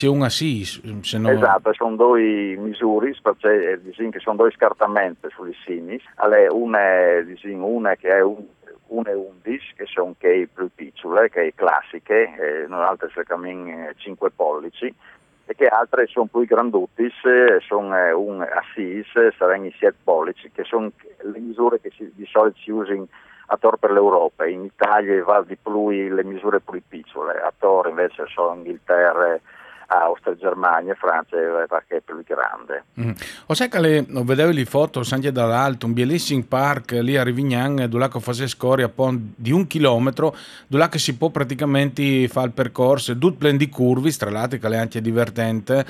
c'è un assis, se no... Esatto, sono due misure, perché che sono due scartamenti sugli sinis, una che è 1,11 che sono che più piccole, che classiche, un'altra cercano 5 pollici, e che altre sono più granduti, sono un assis, saranno i 7 pollici, che sono le misure che di solito si usano a Tor per l'Europa. In Italia va di più le misure più piccole, a Tor invece sono Inghilterra, Austria, Germania, Francia, perché è più grande. O sai che vedevo le foto anche dall'alto, un bellissimo park lì a Rivignan, dove fa scoria di 1 chilometro, dove si può praticamente fare il percorso, tutto pieno di curve, tra l'altro che è anche divertente.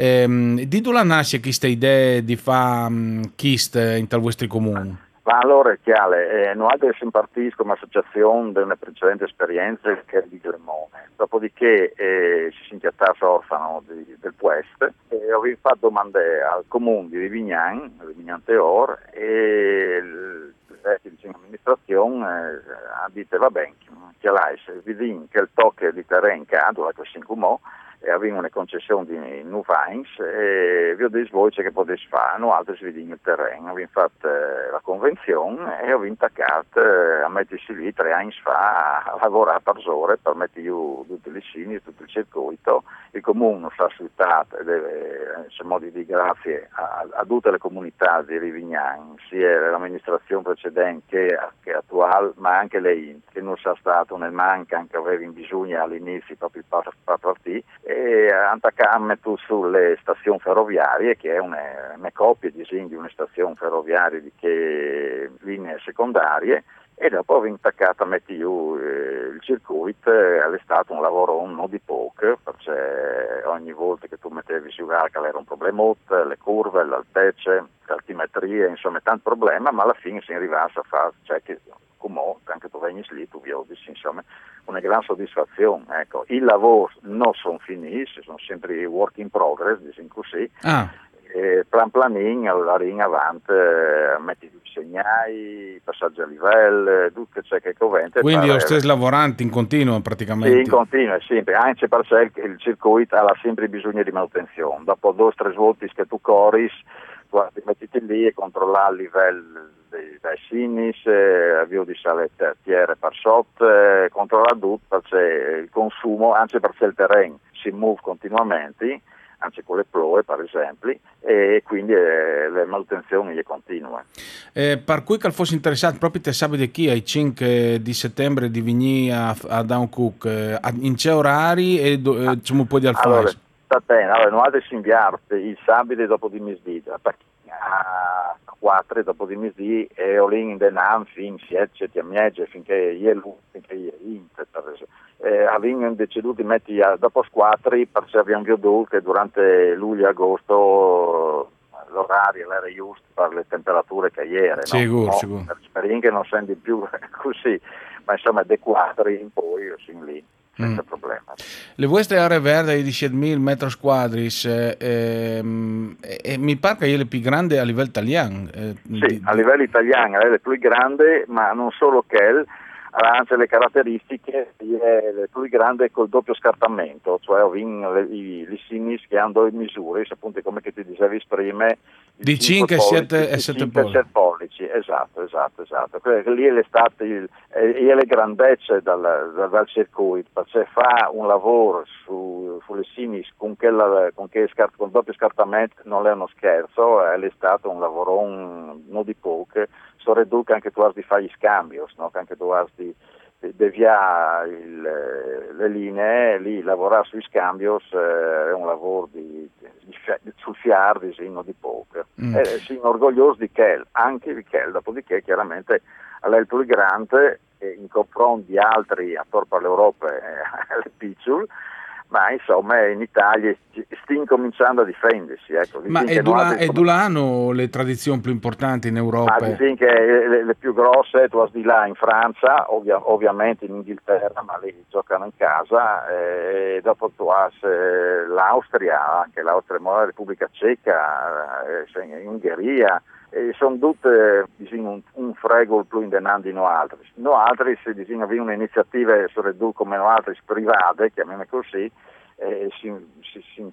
Di dove nasce questa idea di fare KIST in tal vostri comuni? Ma allora è chiaro, noi siamo partiti come associazione da una precedente esperienza che è di Glemone, dopodiché ci si inchiattato orfano del Puest e ho fatto domande al comune di Rivignan Teor, e l'amministrazione ha detto va bene, che lei se vedi che il tocco di terreno che ha, dove si incumò, e avevano una concessione di Nuvines e vi ho detto voi che potete fare, noi altri si vediamo il terreno, abbiamo fatto la convenzione e abbiamo attaccato a mettersi lì 3 anni fa a lavorare per ore per mettere giù tutti le scene, tutto il circuito. Il comune non sta assolutato ed è in modi di grazie a tutte le comunità di Rivignan, sia l'amministrazione precedente che attuale, ma anche lei che non sia stato nel manca, anche aveva bisogno all'inizio proprio per partire, e attaccammo sulle stazioni ferroviarie, che è una copia di una stazione ferroviaria di che linee secondarie, e dopo ho intaccato a mettere giù il circuito. È stato un lavoro non di poco, perché ogni volta che tu mettevi su l'arca era un problema, le curve, l'altezza, l'altimetria, insomma tanti problemi, ma alla fine si è arrivato a fare, cioè che come anche tu veni lì, tu vedi, insomma, una gran soddisfazione. Ecco, i lavori non sono finiti, sono sempre work in progress, diciamo così. Plan planin alla ring avanti, metti i segnali, passaggi a livello, tutto ciò che covente. Quindi lo stesso lavorante in continuo praticamente? Sì, in continuo, sempre, anche perché il circuito ha sempre bisogno di manutenzione. Dopo 2 o 3 volte che tu corri, tu mettiti lì e controllare il livello dai sinis, avvio di salettiere per sotto, controllare tutto perché il consumo, anche perché il terreno si muove continuamente, anche con le ploe per esempio, e quindi le manutenzioni continuano. Per cui che fosse interessato proprio te sabato chi ai 5 di settembre di venire a Down Cook, in c'è orari e c'è un po' di Allora, alfais? sta bene, allora noi adesso inviarti il sabato dopo di mezz'ora, a 4 dopo di mezz'ora e ho lì in denam fin 7 miege finché io finché io per esempio. Abbiamo deciso di mettere dopo 4 perché abbiamo veduto che durante luglio e agosto l'orario era giusto per le temperature che ieri, Sicuro, no? sicuro. Per che non senti più così, ma insomma dei 4 in poi sono lì senza problema. Le vostre aree verdi di 7.000 metri quadri mi pare che è le più grandi a livello italiano. Sì, a livello italiano è la più grande, ma non solo che ha anche le caratteristiche di è più grande col doppio scartamento, cioè i sinis che hanno 2 misure, appunto come che ti dicevi prima, di 5, 7 e 7 pollici. pollici, esatto. Lì è l'estate e le grandezze dal circuito, perché fa un lavoro sulle sinis con doppio scartamento non è uno scherzo, è stato un lavoro non di poco. Soprattutto anche tu hai di fare gli scambi, no? Anche tu hai di deviare le linee, lì lavorare sui scambi è un lavoro sul fiar di poco. Sono orgoglioso di Kel, anche di Kel, dopodiché chiaramente è il più grande in confronto di altri attorno per l'Europa le piccole, ma insomma in Italia stiamo cominciando a difendersi. Ecco. Ma è dove hanno le tradizioni più importanti in Europa? Ma diciamo che le più grosse tu hai di là in Francia, ovviamente in Inghilterra, ma lì giocano in casa, e dopo tu hai l'Austria, anche l'Austria, la Repubblica Ceca, in Ungheria, e sono tutte diciamo, un frego più indenandi di noi altri. Noi altri, se diciamo, abbiamo un'iniziativa come noi altri private, chiamiamole così, si